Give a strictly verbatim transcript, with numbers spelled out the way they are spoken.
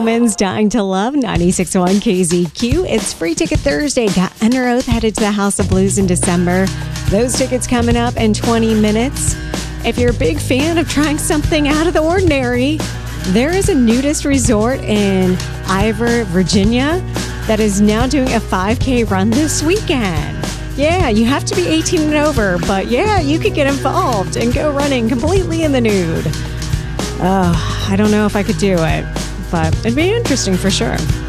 Romans, Dying to Love, ninety-six point one K Z Q. It's Free Ticket Thursday. Got Under Oath headed to the House of Blues in December. Those tickets coming up in twenty minutes. If you're a big fan of trying something out of the ordinary, there is a nudist resort in Ivor, Virginia that is now doing a five K run this weekend. Yeah, you have to be eighteen and over, but yeah, you could get involved and go running completely in the nude. Oh, I don't know if I could do it, but it'd be interesting for sure.